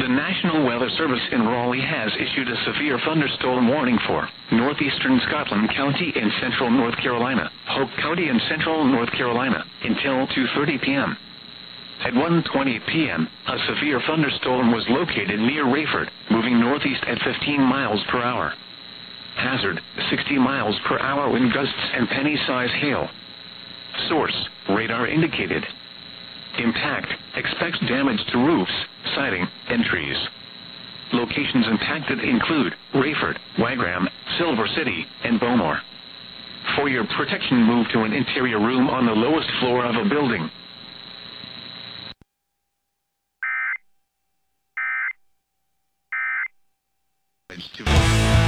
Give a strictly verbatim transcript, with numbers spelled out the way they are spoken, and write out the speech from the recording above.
National Weather Service in Raleigh has issued a severe thunderstorm warning for northeastern Scotland County in central North Carolina, Hope County in central North Carolina, until two thirty p m At one twenty p m, a severe thunderstorm was located near Rayford, moving northeast at fifteen miles per hour. Hazard, sixty miles per hour wind gusts and penny-size hail. Source, radar indicated. Impact, expects damage to roofs, siding, and trees. Locations impacted include Rayford, Wagram, Silver City, and Bowmore. For your protection, move to an interior room on the lowest floor of a building. To